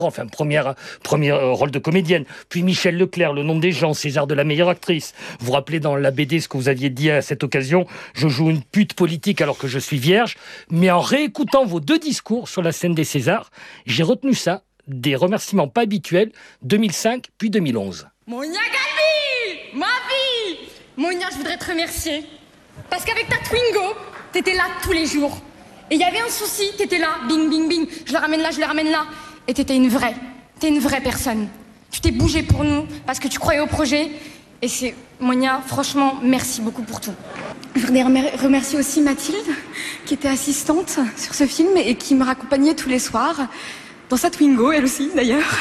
Enfin, premier rôle de comédienne. Puis Michel Leclerc, Le nom des gens, César de la meilleure actrice. Vous vous rappelez dans la BD ce que vous aviez dit à cette occasion, je joue une pute politique alors que je suis vierge. Mais en réécoutant vos 2 discours sur la scène des Césars, j'ai retenu ça, des remerciements pas habituels, 2005 puis 2011. Monia Galbi, ma vie. Monia, je voudrais te remercier. Parce qu'avec ta Twingo, t'étais là tous les jours. Et il y avait un souci, t'étais là, bing, bing, bing. Je le ramène là, je le ramène là. Et t'es une vraie personne. Tu t'es bougé pour nous parce que tu croyais au projet. Et c'est, Monia, franchement, merci beaucoup pour tout. Je voudrais remercier aussi Mathilde, qui était assistante sur ce film et qui me raccompagnait tous les soirs, dans sa Twingo, elle aussi d'ailleurs.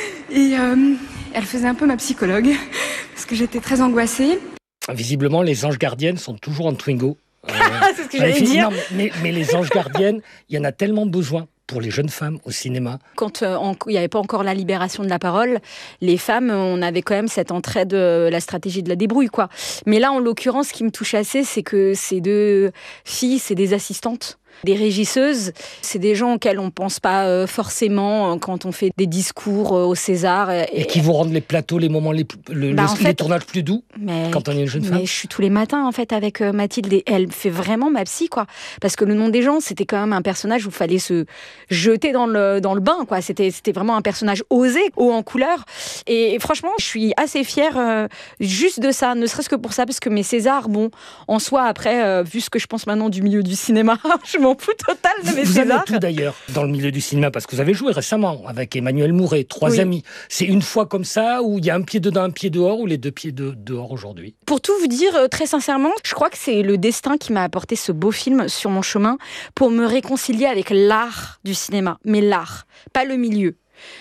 Et elle faisait un peu ma psychologue, parce que j'étais très angoissée. Visiblement, les anges gardiennes sont toujours en Twingo. C'est ce que j'allais dire. Non, mais les anges gardiennes, il y en a tellement besoin pour les jeunes femmes au cinéma. Quand il n'y avait pas encore la libération de la parole, les femmes, on avait quand même cette entraide, la stratégie de la débrouille, quoi. Mais là, en l'occurrence, ce qui me touche assez, c'est que ces 2 filles, c'est des assistantes. Des régisseuses, c'est des gens auxquels on ne pense pas forcément quand on fait des discours au César. Et qui vous rendent les plateaux, les moments, les tournages plus doux quand on est une jeune femme. Mais je suis tous les matins en fait avec Mathilde et elle fait vraiment ma psy, quoi. Parce que Le nom des gens, c'était quand même un personnage où il fallait se jeter dans le bain, quoi. C'était vraiment un personnage osé, haut en couleur. Et franchement, je suis assez fière juste de ça, ne serait-ce que pour ça, parce que mes Césars, bon, en soi, après, vu ce que je pense maintenant du milieu du cinéma, je m'en fous total de mes Césars. Vous avez tout d'ailleurs dans le milieu du cinéma, parce que vous avez joué récemment avec Emmanuel Mouret, 3 amis. C'est une fois comme ça, où il y a un pied dedans, un pied dehors, ou les 2 pieds dehors aujourd'hui? Pour tout vous dire, très sincèrement, je crois que c'est le destin qui m'a apporté ce beau film sur mon chemin pour me réconcilier avec l'art du cinéma. Mais l'art, pas le milieu.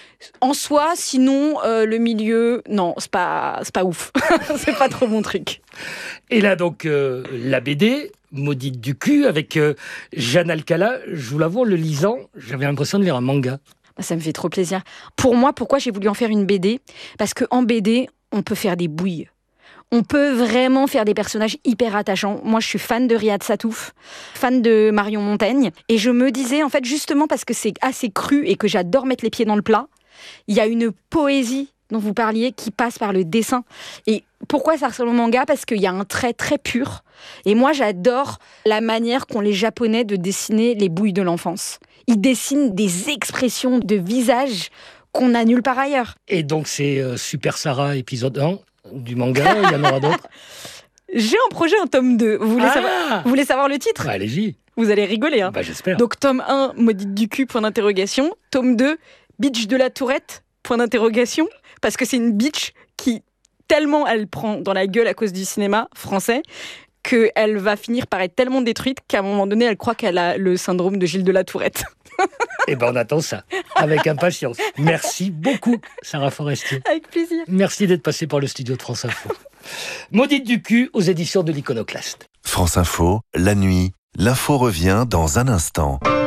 En soi, sinon, le milieu, non, c'est pas ouf. C'est pas trop mon truc. Et là, donc, la BD, Maudite du cul, avec Jeanne Alcala, je vous l'avoue, en le lisant, j'avais l'impression de lire un manga. Ça me fait trop plaisir. Pour moi, pourquoi j'ai voulu en faire une BD ? Parce qu'en BD, on peut faire des bouilles. On peut vraiment faire des personnages hyper attachants. Moi, je suis fan de Riyad Satouf, fan de Marion Montaigne. Et je me disais, en fait, justement parce que c'est assez cru et que j'adore mettre les pieds dans le plat, il y a une poésie dont vous parliez qui passe par le dessin. Et pourquoi ça ressemble au manga ? Parce qu'il y a un trait très pur. Et moi, j'adore la manière qu'ont les Japonais de dessiner les bouilles de l'enfance. Ils dessinent des expressions de visage qu'on n'a nulle part ailleurs. Et donc, c'est Super Sarah, épisode 1 du manga, il y en aura d'autres? J'ai en projet un tome 2. Vous voulez savoir le titre ? Allez-y. Vous allez rigoler. Hein. J'espère. Donc, tome 1, Maudite du cul, point d'interrogation. Tome 2, Bitch de la Tourette, point d'interrogation. Parce que c'est une bitch qui, tellement elle prend dans la gueule à cause du cinéma français, qu'elle va finir par être tellement détruite qu'à un moment donné, elle croit qu'elle a le syndrome de Gilles de la Tourette. Eh ben, on attend ça, avec impatience. Merci beaucoup, Sarah Forestier. Avec plaisir. Merci d'être passée par le studio de France Info. Maudite du cul, aux éditions de l'Iconoclaste. France Info, la nuit, l'info revient dans un instant.